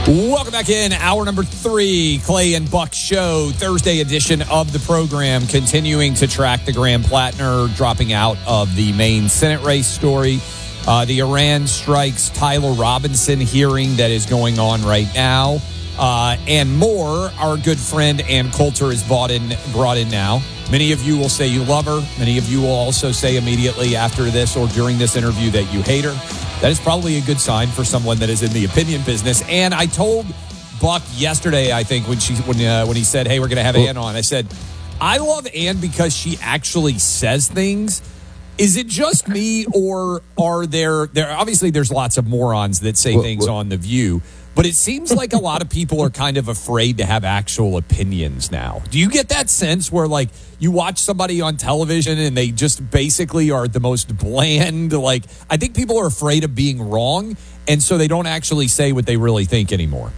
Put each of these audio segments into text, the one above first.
Welcome back in. Hour number 3, Clay and Buck Show, Thursday edition of the program, continuing to track the Graham Plattner dropping out of the Maine Senate race story. The Iran strikes Tyler Robinson hearing that is going on right now. And more. Our good friend Ann Coulter is brought in now. Many of you will say you love her. Many of you will also say immediately after this or during this interview that you hate her. That is probably a good sign for someone that is in the opinion business. And I told Buck yesterday, I think, when he said, "Hey, we're going to have Ann on," I said, "I love Ann because she actually says things." Is it just me, or are there obviously there's lots of morons that say things on The View, but it seems like a lot of people are kind of afraid to have actual opinions now. Do you get that sense where, like, you watch somebody on television and they just basically are the most bland? Like, I think people are afraid of being wrong, and so they don't actually say what they really think anymore.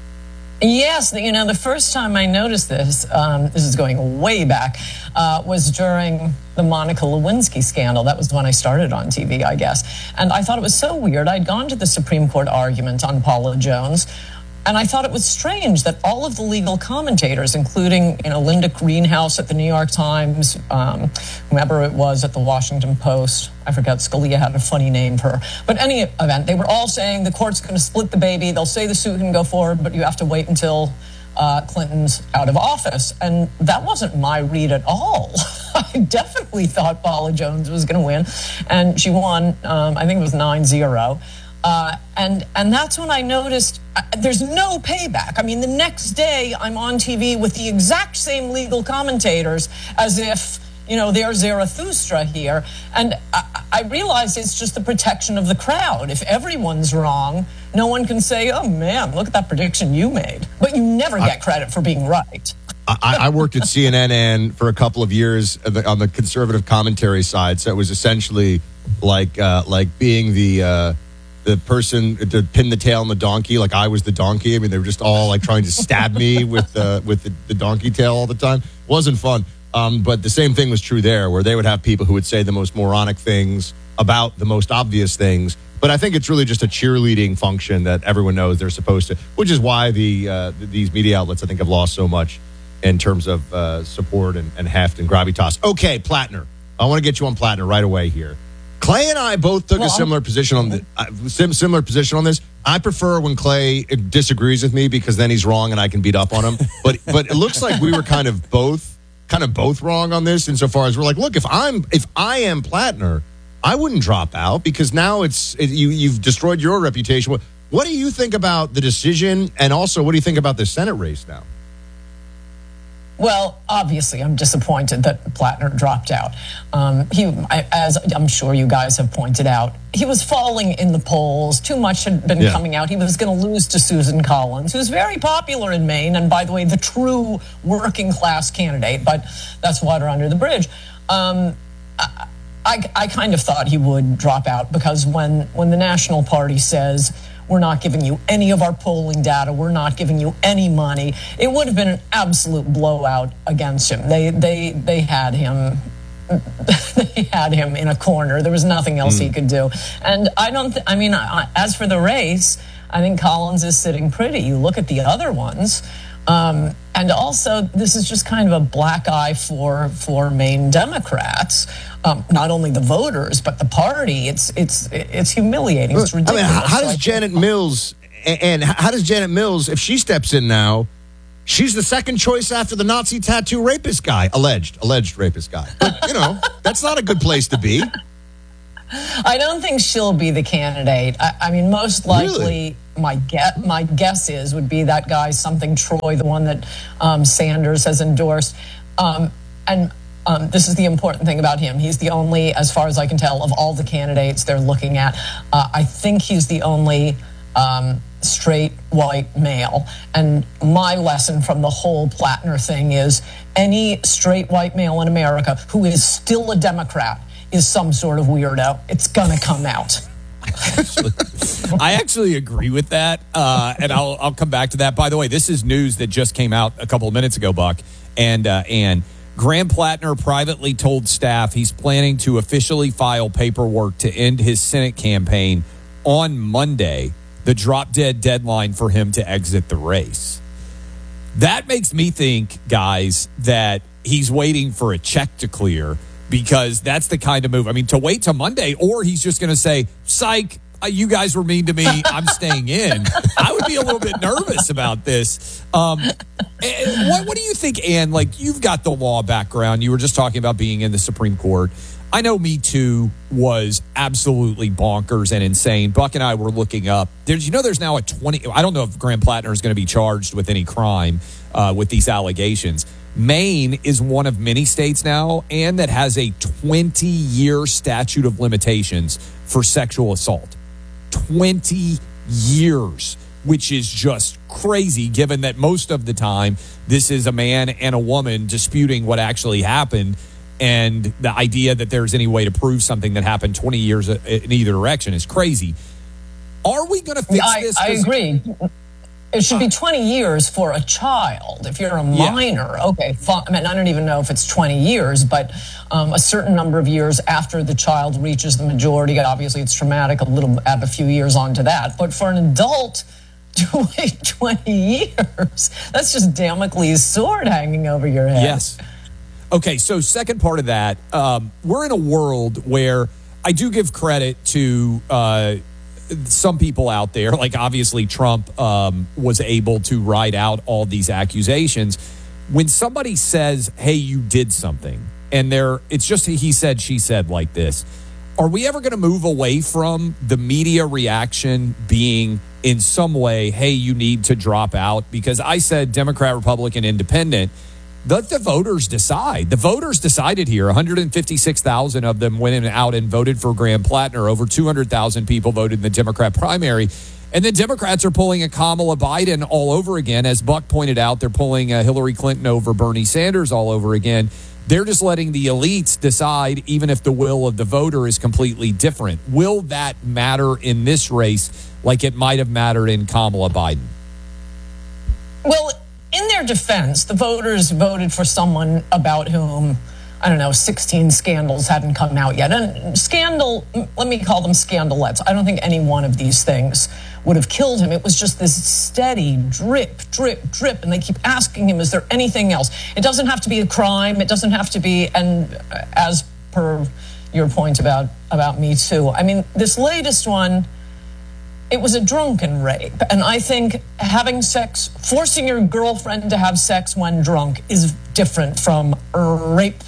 Yes, the first time I noticed this is going way back, was during the Monica Lewinsky scandal. That was when I started on TV, I guess. And I thought it was so weird. I'd gone to the Supreme Court argument on Paula Jones, and I thought it was strange that all of the legal commentators, including, Linda Greenhouse at the New York Times, whomever it was at the Washington Post, I forgot, Scalia had a funny name for her. But any event, they were all saying the court's going to split the baby. They'll say the suit can go forward, but you have to wait until Clinton's out of office. And that wasn't my read at all. I definitely thought Paula Jones was going to win, and she won. I think it was 9-0. And that's when I noticed there's no payback. I mean, the next day I'm on TV with the exact same legal commentators as if, they're Zarathustra here. And I realized it's just the protection of the crowd. If everyone's wrong, no one can say, "Oh, man, look at that prediction you made." But you never get credit for being right. I worked at CNN for a couple of years on the conservative commentary side. So it was essentially like being the person to pin the tail on the donkey, like I was the donkey. I mean, they were just all like trying to stab me with the donkey tail all the time. Wasn't fun. But the same thing was true there, where they would have people who would say the most moronic things about the most obvious things. But I think it's really just a cheerleading function that everyone knows they're supposed to, which is why these media outlets, I think, have lost so much in terms of support and heft and gravitas. Okay, Plattner. I want to get you on Plattner right away here. Clay and I both took a similar position on this. I prefer when Clay disagrees with me because then he's wrong and I can beat up on him. But it looks like we were kind of both wrong on this insofar as we're like, look, if I am Plattner, I wouldn't drop out because now you've destroyed your reputation. What do you think about the decision, and also what do you think about the Senate race now? Well, obviously, I'm disappointed that Plattner dropped out. As I'm sure you guys have pointed out, he was falling in the polls. Too much had been coming out. He was going to lose to Susan Collins, who's very popular in Maine, and by the way, the true working class candidate. But that's water under the bridge. I kind of thought he would drop out because when the National Party says, "We're not giving you any of our polling data, we're not giving you any money," it would have been an absolute blowout against him. They had him. They had him in a corner. There was nothing else he could do. And as for the race, I think Collins is sitting pretty. You look at the other ones. And also, this is just kind of a black eye for Maine Democrats. Not only the voters, but the party. It's humiliating. It's ridiculous. I mean, how does Janet Mills, if she steps in now, she's the second choice after the Nazi tattoo rapist guy, alleged rapist guy. But, that's not a good place to be. I don't think she'll be the candidate. I mean, most likely, my guess would be that guy, something Troy, the one that Sanders has endorsed. This is the important thing about him. He's the only, as far as I can tell, of all the candidates they're looking at, I think he's the only straight white male. And my lesson from the whole Plattner thing is any straight white male in America who is still a Democrat is some sort of weirdo. It's going to come out. I actually agree with that, and I'll come back to that. By the way, this is news that just came out a couple of minutes ago, Buck. And Graham Plattner privately told staff he's planning to officially file paperwork to end his Senate campaign on Monday. the drop-dead deadline for him to exit the race. That makes me think, guys, that he's waiting for a check to clear, because that's the kind of move. I mean, to wait till Monday, or he's just going to say, psych, you guys were mean to me, I'm staying in. I would be a little bit nervous about this. What do you think, Ann? Like, you've got the law background. You were just talking about being in the Supreme Court. I know Me Too was absolutely bonkers and insane. Buck and I were looking up. There's now a 20. I don't know if Graham Plattner is going to be charged with any crime with these allegations. Maine is one of many states now, and that has a 20-year statute of limitations for sexual assault. 20 years, which is just crazy, given that most of the time this is a man and a woman disputing what actually happened. And the idea that there's any way to prove something that happened 20 years in either direction is crazy. Are we going to fix this? I agree. It should be 20 years for a child. If you're a minor, okay, I mean, I don't even know if it's 20 years, but a certain number of years after the child reaches the majority, obviously it's traumatic, add a few years onto that. But for an adult to wait 20 years, that's just Damocles' sword hanging over your head. Yes. Okay, so second part of that, we're in a world where I do give credit to some people out there, like obviously Trump was able to ride out all these accusations. When somebody says, hey, you did something, and it's just a he said, she said like this, are we ever going to move away from the media reaction being in some way, hey, you need to drop out? Because I said Democrat, Republican, Independent, let the voters decide. The voters decided here. 156,000 of them went out and voted for Graham Plattner. Over 200,000 people voted in the Democrat primary. And the Democrats are pulling a Kamala Biden all over again. As Buck pointed out, they're pulling a Hillary Clinton over Bernie Sanders all over again. They're just letting the elites decide, even if the will of the voter is completely different. Will that matter in this race like it might have mattered in Kamala Biden? Well, in their defense, the voters voted for someone about whom, 16 scandals hadn't come out yet. And let me call them scandalettes. I don't think any one of these things would have killed him. It was just this steady drip, drip, drip. And they keep asking him, is there anything else? It doesn't have to be a crime. It doesn't have to be, and as per your point about Me Too, I mean, this latest one, it was a drunken rape. And I think having sex, forcing your girlfriend to have sex when drunk is different from rape.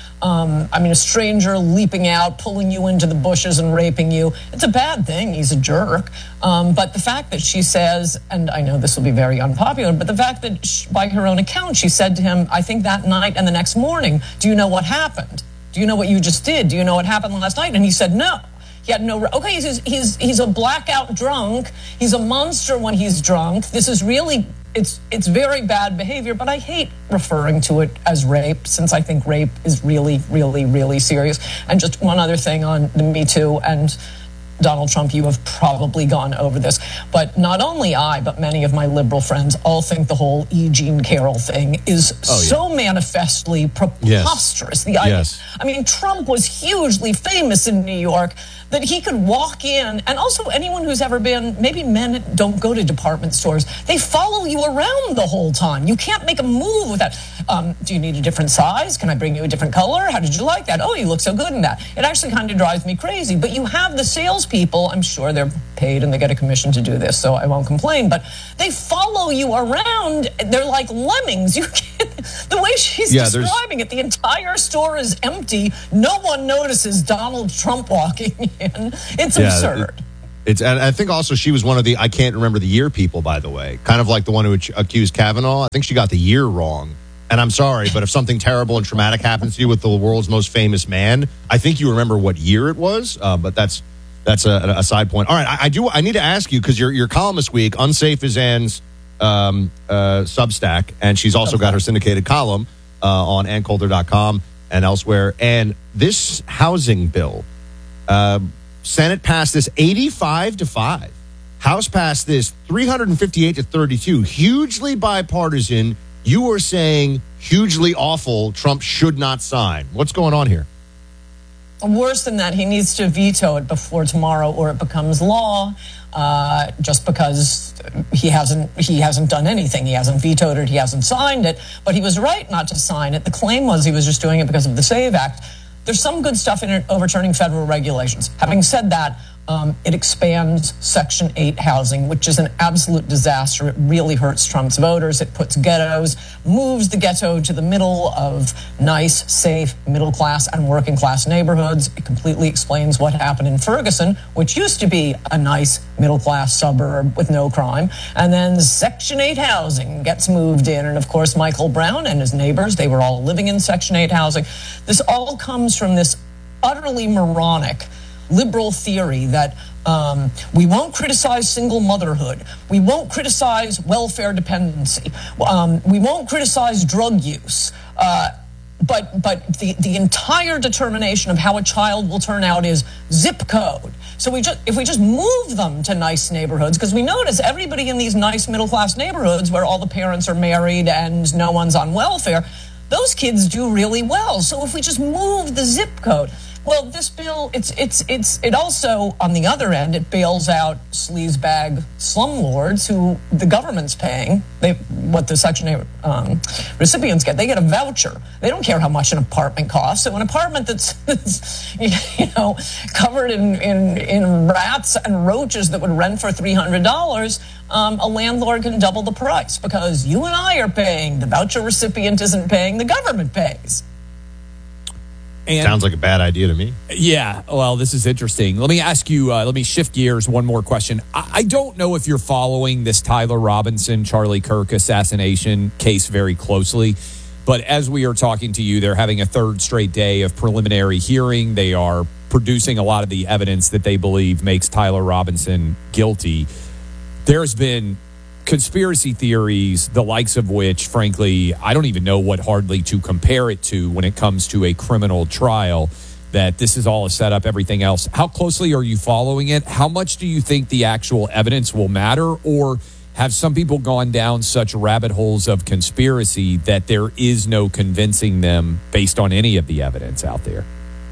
A stranger leaping out, pulling you into the bushes and raping you. It's a bad thing. He's a jerk. But the fact that she says, and I know this will be very unpopular, but the fact that by her own account, she said to him, I think that night and the next morning, do you know what happened? Do you know what you just did? Do you know what happened last night? And he said, no. He had no. Okay, he's a blackout drunk. He's a monster when he's drunk. This is really it's very bad behavior. But I hate referring to it as rape, since I think rape is really, really, really serious. And just one other thing on the Me Too and Donald Trump, you have probably gone over this, but not only I, but many of my liberal friends all think the whole E. Jean Carroll thing is so manifestly preposterous. The idea, I mean, Trump was hugely famous in New York that he could walk in, and also anyone who's ever been, maybe men don't go to department stores, they follow you around the whole time. You can't make a move with that. Do you need a different size? Can I bring you a different color? How did you like that? Oh, you look so good in that. It actually kind of drives me crazy. But you have the salespeople, I'm sure they're paid and they get a commission to do this, so I won't complain, but they follow you around. They're like lemmings. You can't, the way she's describing it, the entire store is empty. No one notices Donald Trump walking in. It's absurd. And I think also she was one of the, I can't remember the year people, by the way, kind of like the one who accused Kavanaugh. I think she got the year wrong. And I'm sorry, but if something terrible and traumatic happens to you with the world's most famous man, I think you remember what year it was. But that's a side point. All right, I need to ask you, because your column this week, Unsafe is Ann's Substack, and she's also got her syndicated column on AnnCoulter.com and elsewhere. And this housing bill, Senate passed this 85-5. House passed this 358-32. Hugely bipartisan. You were saying hugely awful. Trump should not sign. What's going on here? Worse than that, he needs to veto it before tomorrow, or it becomes law. Just because he hasn't done anything. He hasn't vetoed it. He hasn't signed it. But he was right not to sign it. The claim was he was just doing it because of the SAVE Act. There's some good stuff in it overturning federal regulations. Having said that, it expands Section 8 housing, which is an absolute disaster. It really hurts Trump's voters. It puts ghettos, moves the ghetto to the middle of nice, safe, middle-class and working-class neighborhoods. It completely explains what happened in Ferguson, which used to be a nice, middle-class suburb with no crime. And then Section 8 housing gets moved in. And, of course, Michael Brown and his neighbors, they were all living in Section 8 housing. This all comes from this utterly moronic liberal theory that we won't criticize single motherhood. We won't criticize welfare dependency. We won't criticize drug use. But the entire determination of how a child will turn out is zip code. So if we just move them to nice neighborhoods, because we notice everybody in these nice middle-class neighborhoods where all the parents are married and no one's on welfare, those kids do really well. So if we just move the zip code. Well, this bill, it also, on the other end, it bails out sleazebag slumlords who the government's paying. What the Section 8 recipients get, they get a voucher. They don't care how much an apartment costs. So an apartment that's covered in rats and roaches that would rent for $300, a landlord can double the price because you and I are paying. The voucher recipient isn't paying. The government pays. And, sounds like a bad idea to me. Yeah, well, this is interesting. Let me ask you, let me shift gears one more question. I don't know if you're following this Tyler Robinson, Charlie Kirk assassination case very closely, but as we are talking to you, they're having a third straight day of preliminary hearing. They are producing a lot of the evidence that they believe makes Tyler Robinson guilty. There's been conspiracy theories, the likes of which, frankly, I don't even know what hardly to compare it to when it comes to a criminal trial, that this is all a setup, everything else. How closely are you following it? How much do you think the actual evidence will matter? Or have some people gone down such rabbit holes of conspiracy that there is no convincing them based on any of the evidence out there?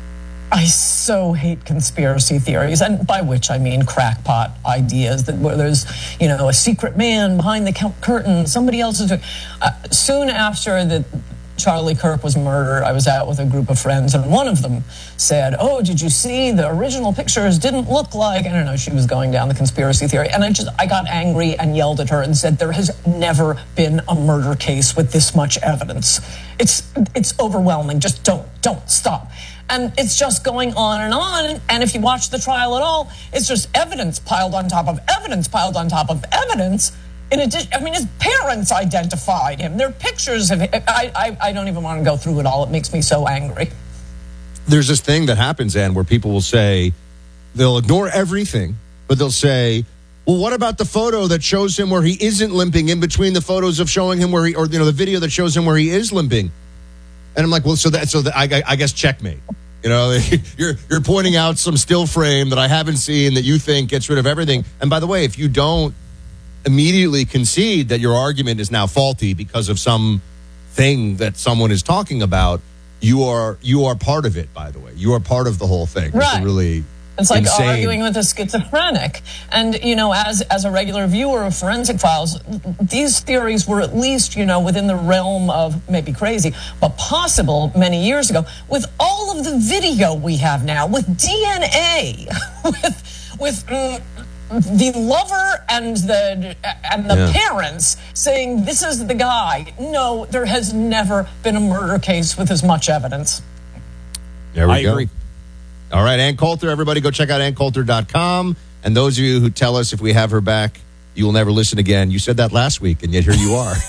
I so hate conspiracy theories, and by which I mean crackpot ideas that where there's, a secret man behind the curtain, somebody else is doing. Soon after that Charlie Kirk was murdered, I was out with a group of friends, and one of them said, "Oh, did you see the original pictures didn't look like," I don't know, she was going down the conspiracy theory, and I got angry and yelled at her and said, "There has never been a murder case with this much evidence. It's overwhelming. Just don't stop." And it's just going on. And if you watch the trial at all, it's just evidence piled on top of evidence piled on top of evidence. In addition, his parents identified him. Their pictures of him. I don't even want to go through it all. It makes me so angry. There's this thing that happens, Ann, where people will say, they'll ignore everything, but they'll say, well, what about the photo that shows him where he isn't limping in between the photos of showing him where the video that shows him where he is limping? And I'm like, well, I guess checkmate. You're pointing out some still frame that I haven't seen that you think gets rid of everything. And by the way, if you don't immediately concede that your argument is now faulty because of some thing that someone is talking about, you are part of it. By the way, you are part of the whole thing. Right. It's like insane. Arguing with a schizophrenic. And, as a regular viewer of Forensic Files, these theories were at least, within the realm of maybe crazy, but possible many years ago. With all of the video we have now, with DNA, with the lover and the parents saying this is the guy. No, there has never been a murder case with as much evidence. There we go. Agree. All right, Ann Coulter, everybody go check out AnnCoulter.com. And those of you who tell us if we have her back, you will never listen again. You said that last week, and yet here you are.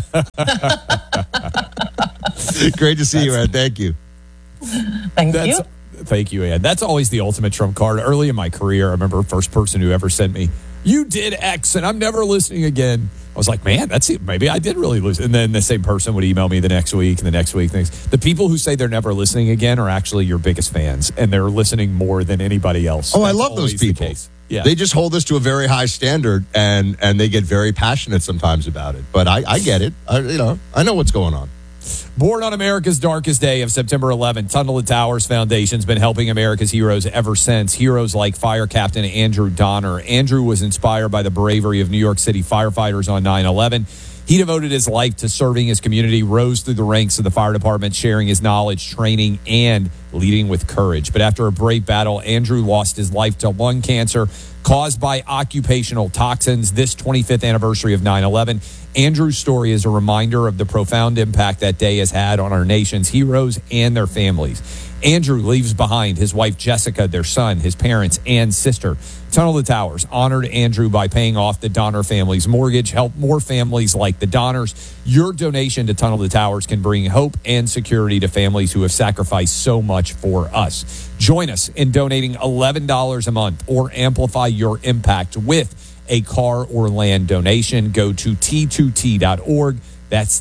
Great to see you, Ann. Thank you. Thank you. Thank you, Ann. That's always the ultimate trump card. Early in my career, I remember the first person who ever sent me, "You did X, and I'm never listening again." I was like, man, that's it. Maybe I did really lose. And then the same person would email me the next week and the next week. The people who say they're never listening again are actually your biggest fans, and they're listening more than anybody else. Oh, I love those people. Yeah. They just hold us to a very high standard, and they get very passionate sometimes about it. But I get it. I know what's going on. Born on America's darkest day of September 11th, Tunnel to Towers Foundation's been helping America's heroes ever since. Heroes like Fire Captain Andrew Donner. Andrew was inspired by the bravery of New York City firefighters on 9/11. He devoted his life to serving his community, rose through the ranks of the fire department, sharing his knowledge, training, and leading with courage. But after a brave battle, Andrew lost his life to lung cancer caused by occupational toxins. This 25th anniversary of 9/11, Andrew's story is a reminder of the profound impact that day has had on our nation's heroes and their families. Andrew leaves behind his wife Jessica, their son, his parents, and sister. Tunnel to Towers honored Andrew by paying off the Donner family's mortgage, help more families like the Donners. Your donation to Tunnel to Towers can bring hope and security to families who have sacrificed so much for us. Join us in donating $11 a month or amplify your impact with a car or land donation. Go to T2T.org. That's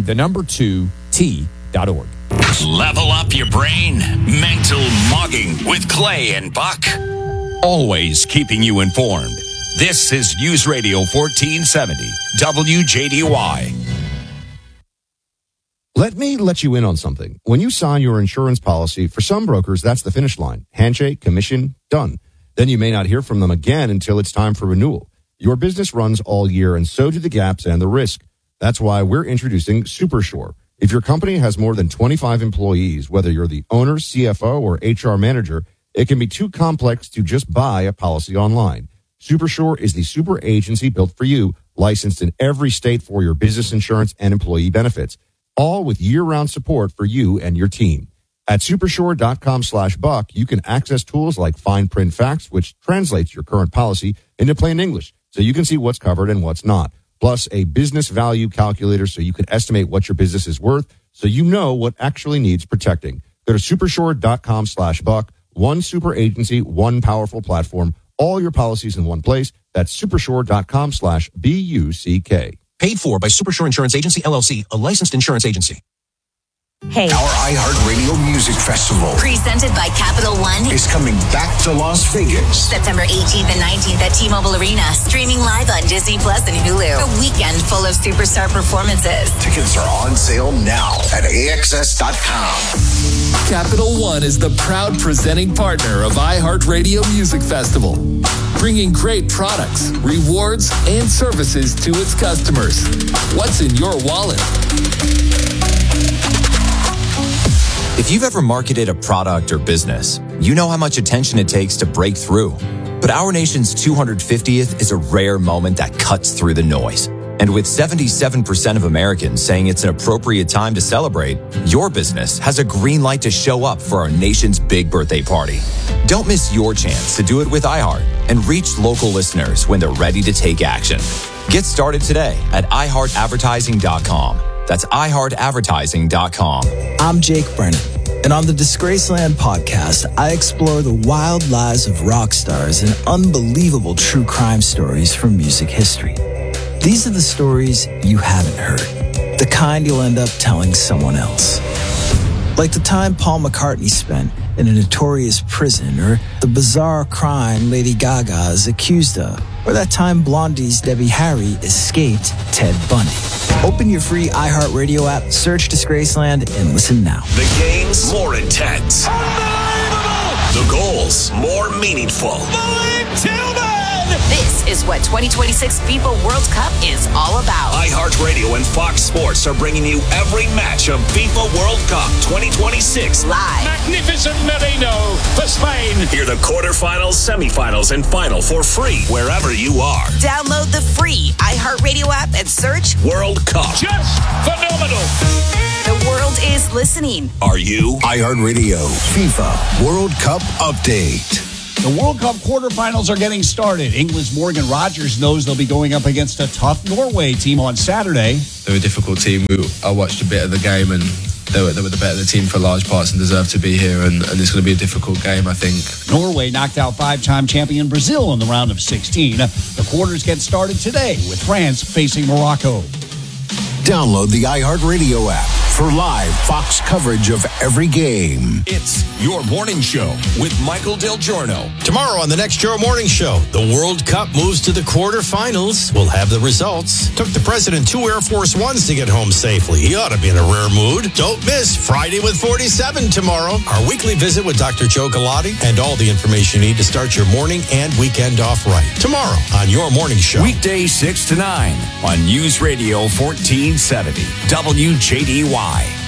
T2T.org. Level up your brain. Mental Mugging with Clay and Buck. Always keeping you informed. This is News Radio 1470, WJDY. Let me let you in on something. When you sign your insurance policy, for some brokers, that's the finish line. Handshake, commission, done. Then you may not hear from them again until it's time for renewal. Your business runs all year, and so do the gaps and the risk. That's why we're introducing SuperSure. If your company has more than 25 employees, whether you're the owner, CFO, or HR manager, it can be too complex to just buy a policy online. SuperSure is the super agency built for you, licensed in every state for your business insurance and employee benefits, all with year-round support for you and your team. At supersure.com/buck, you can access tools like fine print facts, which translates your current policy into plain English, so you can see what's covered and what's not. Plus a business value calculator so you can estimate what your business is worth, so you know what actually needs protecting. Go to supersure.com/buck. One super agency, one powerful platform, all your policies in one place. That's supersure.com/BUCK. Paid for by Supersure Insurance Agency, LLC, a licensed insurance agency. Hey. Our iHeartRadio Music Festival Presented by Capital One is coming back to Las Vegas. September 18th and 19th at T-Mobile Arena. Streaming live on Disney Plus and Hulu. A weekend full of superstar performances. Tickets are on sale now at AXS.com. Capital One is the proud presenting partner of iHeartRadio Music Festival, bringing great products, rewards, and services to its customers. What's in your wallet? If you've ever marketed a product or business, you know how much attention it takes to break through. But our nation's 250th is a rare moment that cuts through the noise. And with 77% of Americans saying it's an appropriate time to celebrate, your business has a green light to show up for our nation's big birthday party. Don't miss your chance to do it with iHeart and reach local listeners when they're ready to take action. Get started today at iHeartAdvertising.com. That's iHeartAdvertising.com. I'm Jake Brennan, and on the Disgraceland podcast, I explore the wild lives of rock stars and unbelievable true crime stories from music history. These are the stories you haven't heard, the kind you'll end up telling someone else. Like the time Paul McCartney spent in a notorious prison, or the bizarre crime Lady Gaga is accused of, or that time Blondie's Debbie Harry escaped Ted Bundy. Open your free iHeartRadio app, search Disgraceland, and listen now. The games more intense. Unbelievable! The goals more meaningful. Malik Tillman! This is what 2026 FIFA World Cup is all about. iHeartRadio and Fox Sports are bringing you every match of FIFA World Cup 2026 Live. Magnificent Merino for Spain. Hear the quarterfinals, semifinals, and final for free wherever you are. Download the free iHeartRadio app and search World Cup. Just phenomenal. The world is listening. Are you? iHeartRadio FIFA World Cup Update. The World Cup quarterfinals are getting started. England's Morgan Rogers knows they'll be going up against a tough Norway team on Saturday. They're a difficult team. I watched a bit of the game and they were the better team for large parts and deserve to be here. And it's going to be a difficult game, I think. Norway knocked out five-time champion Brazil in the round of 16. The quarters get started today with France facing Morocco. Download the iHeartRadio app. for live Fox coverage of every game. It's Your Morning Show with Michael Del Giorno. Tomorrow on the next Your Morning Show, the World Cup moves to the quarterfinals. We'll have the results. Took the president 2 Air Force Ones to get home safely. He ought to be in a rare mood. Don't miss Friday with 47 tomorrow. Our weekly visit with Dr. Joe Galati and all the information you need to start your morning and weekend off right. Tomorrow on Your Morning Show. Weekday 6 to 9 on News Radio 1470 WJDY.